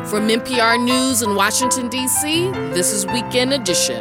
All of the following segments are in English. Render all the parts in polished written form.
From NPR News in Washington, D.C., this is Weekend Edition.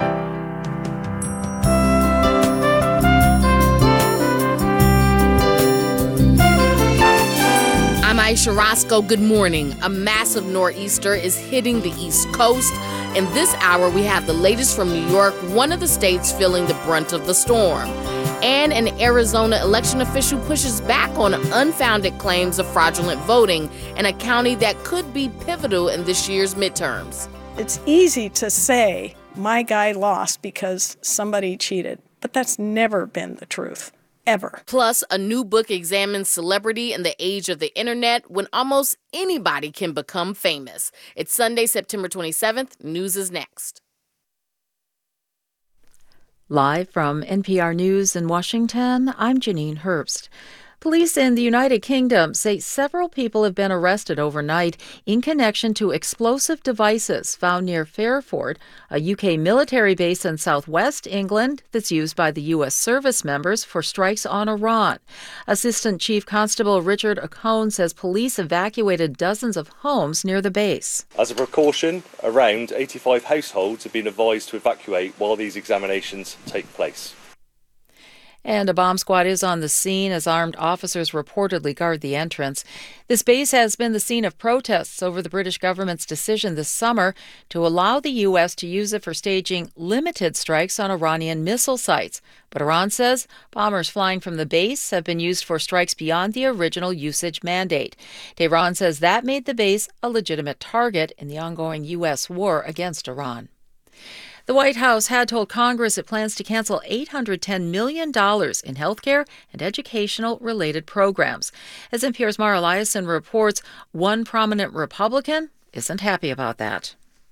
I'm Aisha Roscoe. Good morning. A massive nor'easter is hitting the East Coast. In this hour, we have the latest from New York, one of the states feeling the brunt of the storm. And an Arizona election official pushes back on unfounded claims of fraudulent voting in a county that could be pivotal in this year's midterms. It's easy to say, my guy lost because somebody cheated, but that's never been the truth, ever. Plus, a new book examines celebrity in the age of the internet when almost anybody can become famous. It's Sunday, September 27th. News is next. Live from NPR News in Washington, I'm Janine Herbst. Police in the United Kingdom say several people have been arrested overnight in connection to explosive devices found near Fairford, a UK military base in southwest England that's used by the U.S. service members for strikes on Iran. Assistant Chief Constable Richard O'Cone says police evacuated dozens of homes near the base. As a precaution, around 85 households have been advised to evacuate while these examinations take place. And a bomb squad is on the scene as armed officers reportedly guard the entrance. This base has been the scene of protests over the British government's decision this summer to allow the U.S. to use it for staging limited strikes on Iranian missile sites. But Iran says bombers flying from the base have been used for strikes beyond the original usage mandate. Tehran says that made the base a legitimate target in the ongoing U.S. war against Iran. The White House had told Congress it plans to cancel $810 million in health care and educational-related programs. As NPR's Mara Liasson reports, one prominent Republican isn't happy about that.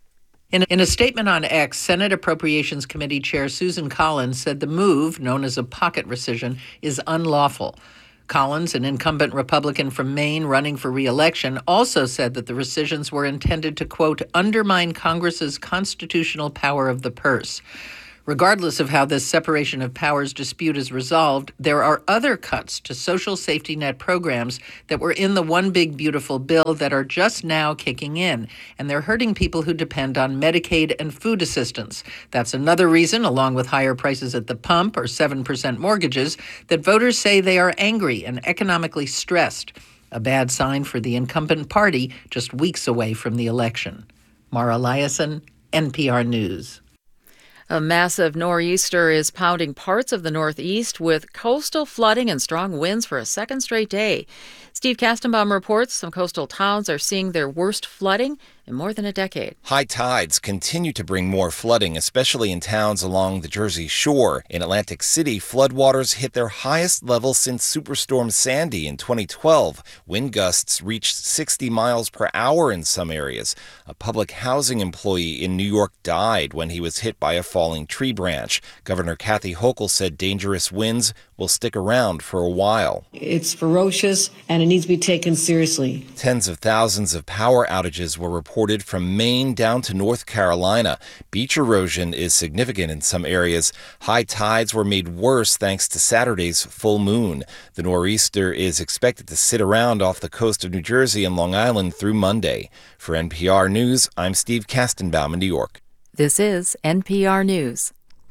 In a statement on X, Senate Appropriations Committee Chair Susan Collins said the move, known as a pocket rescission, is unlawful. Collins, an incumbent Republican from Maine running for re-election, also said that the rescissions were intended to, quote, undermine Congress's constitutional power of the purse. Regardless of how this separation of powers dispute is resolved, there are other cuts to social safety net programs that were in the One Big Beautiful Bill that are just now kicking in, and they're hurting people who depend on Medicaid and food assistance. That's another reason, along with higher prices at the pump or 7% mortgages, that voters say they are angry and economically stressed. A bad sign for the incumbent party just weeks away from the election. Mara Liasson, NPR News. A massive nor'easter is pounding parts of the Northeast with coastal flooding and strong winds for a second straight day. Steve Kastenbaum reports some coastal towns are seeing their worst flooding in more than a decade. High tides continue to bring more flooding, especially in towns along the Jersey Shore. In Atlantic City, floodwaters hit their highest level since Superstorm Sandy in 2012. Wind gusts reached 60 miles per hour in some areas. A public housing employee in New York died when he was hit by a falling tree branch. Governor Kathy Hochul said dangerous winds will stick around for a while. It's ferocious and it needs to be taken seriously. Tens of thousands of power outages were reported from Maine down to North Carolina. Beach erosion is significant in some areas. High tides were made worse thanks to Saturday's full moon. The nor'easter is expected to sit around off the coast of New Jersey and Long Island through Monday. For NPR News, I'm Steve Kastenbaum in New York. This is NPR News.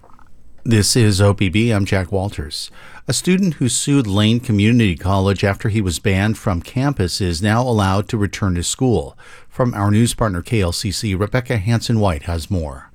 This is OPB. I'm Jack Walters. A student who sued Lane Community College after he was banned from campus is now allowed to return to school. From our news partner KLCC, Rebecca Hanson-White has more.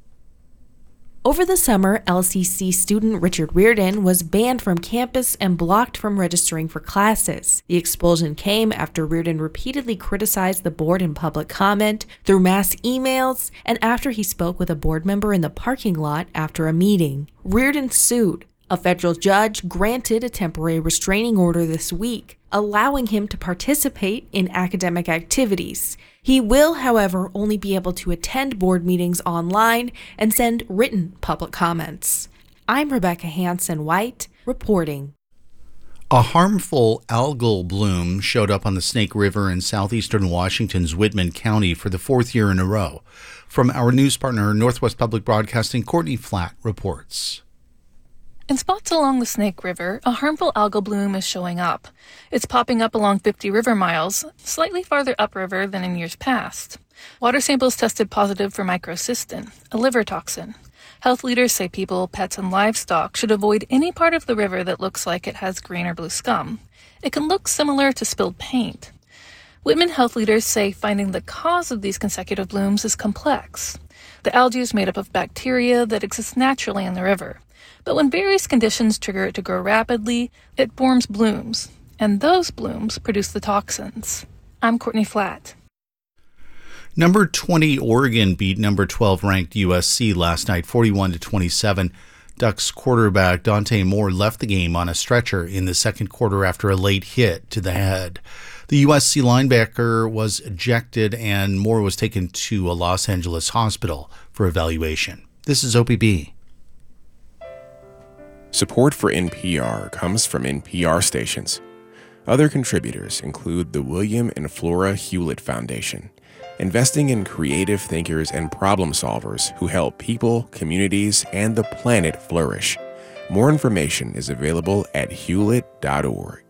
Over the summer, LCC student Richard Reardon was banned from campus and blocked from registering for classes. The expulsion came after Reardon repeatedly criticized the board in public comment, through mass emails, and after he spoke with a board member in the parking lot after a meeting. Reardon sued. A federal judge granted a temporary restraining order this week, allowing him to participate in academic activities. He will, however, only be able to attend board meetings online and send written public comments. I'm Rebecca Hanson-White, reporting. A harmful algal bloom showed up on the Snake River in southeastern Washington's Whitman County for the fourth year in a row. From our news partner, Northwest Public Broadcasting, Courtney Flatt reports. In spots along the Snake River, a harmful algal bloom is showing up. It's popping up along 50 river miles, slightly farther upriver than in years past. Water samples tested positive for microcystin, a liver toxin. Health leaders say people, pets, and livestock should avoid any part of the river that looks like it has green or blue scum. It can look similar to spilled paint. Whitman health leaders say finding the cause of these consecutive blooms is complex. The algae is made up of bacteria that exists naturally in the river. But when various conditions trigger it to grow rapidly, it forms blooms, and those blooms produce the toxins. I'm Courtney Flatt. Number 20 Oregon beat number 12 ranked USC last night 41-27. Ducks quarterback Dante Moore left the game on a stretcher in the second quarter after a late hit to the head. The USC linebacker was ejected and Moore was taken to a Los Angeles hospital for evaluation. This is OPB. Support for NPR comes from NPR stations. Other contributors include the William and Flora Hewlett Foundation, investing in creative thinkers and problem solvers who help people, communities, and the planet flourish. More information is available at hewlett.org.